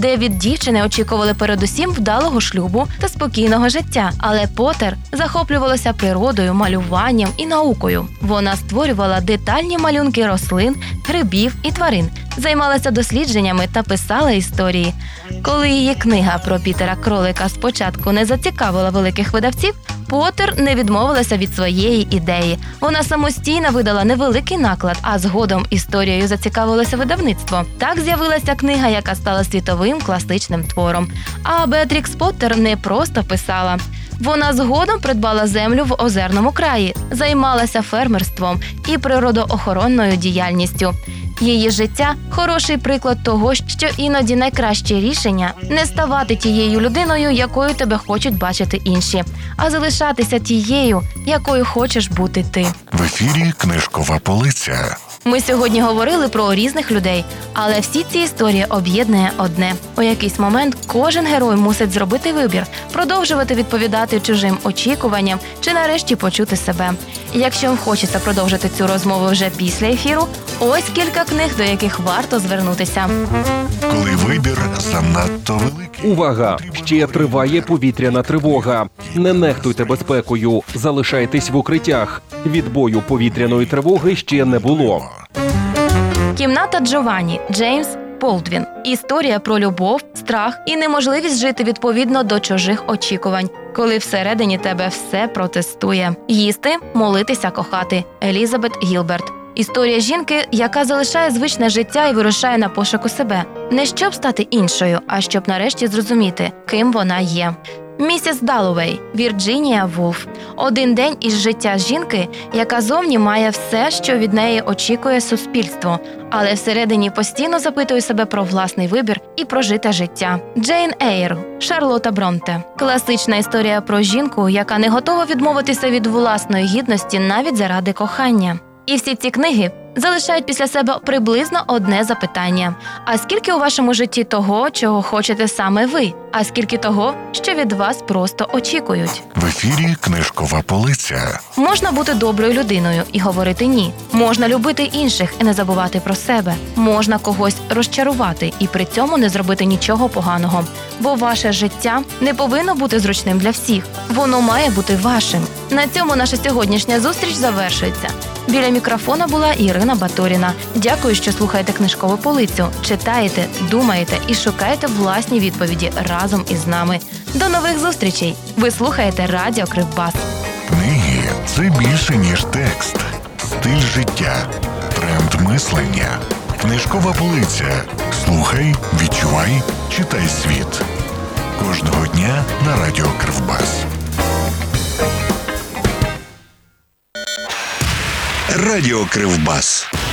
де від дівчини очікували передусім вдалого шлюбу та спокійного життя. Але Поттер захоплювалася природою, малюванням і наукою. Вона створювала детальні малюнки рослин, грибів і тварин, займалася дослідженнями та писала історії. Коли її книга про Пітера Кролика спочатку не зацікавила великих видавців, Поттер не відмовилася від своєї ідеї. Вона самостійно видала невеликий наклад, а згодом історією зацікавилося видавництво. Так з'явилася книга, яка стала світовим класичним твором. А Беатрікс Поттер не просто писала. Вона згодом придбала землю в озерному краї, займалася фермерством і природоохоронною діяльністю. Її життя – хороший приклад того, що іноді найкраще рішення – не ставати тією людиною, якою тебе хочуть бачити інші, а залишатися тією, якою хочеш бути ти. В ефірі «Книжкова полиця». Ми сьогодні говорили про різних людей, але всі ці історії об'єднує одне. У якийсь момент кожен герой мусить зробити вибір, продовжувати відповідати чужим очікуванням чи нарешті почути себе. Якщо вам хочеться продовжити цю розмову вже після ефіру, ось кілька книг, до яких варто звернутися. Коли вибір занадто великий. Увага! Ще триває повітряна тривога. Не нехтуйте безпекою, залишайтесь в укриттях. Відбою повітряної тривоги ще не було. «Кімната Джованні», Джеймс Болдвін. Історія про любов, страх і неможливість жити відповідно до чужих очікувань, коли всередині тебе все протестує. Їсти, молитися, кохати. Елізабет Гілберт. Історія жінки, яка залишає звичне життя і вирушає на пошуку себе. Не щоб стати іншою, а щоб нарешті зрозуміти, ким вона є. Місіс Даллоуей, Вірджинія Вулф. Один день із життя жінки, яка зовні має все, що від неї очікує суспільство, але всередині постійно запитує себе про власний вибір і прожите життя. Джейн Ейр, Шарлотта Бронте. Класична історія про жінку, яка не готова відмовитися від власної гідності навіть заради кохання. І всі ці книги залишають після себе приблизно одне запитання. А скільки у вашому житті того, чого хочете саме ви? А скільки того, що від вас просто очікують? В ефірі «Книжкова полиця». Можна бути доброю людиною і говорити «ні». Можна любити інших і не забувати про себе. Можна когось розчарувати і при цьому не зробити нічого поганого. Бо ваше життя не повинно бути зручним для всіх. Воно має бути вашим. На цьому наша сьогоднішня зустріч завершується. Біля мікрофона була Ірина Батуріна. Дякую, що слухаєте «Книжкову полицю», читаєте, думаєте і шукаєте власні відповіді разом із нами. До нових зустрічей! Ви слухаєте Радіо Кривбас. Книги – це більше, ніж текст. Стиль життя. Тренд мислення. «Книжкова полиця». Слухай, відчувай, читай світ. Кожного дня на Радіо Кривбас. Радіо Кривбас.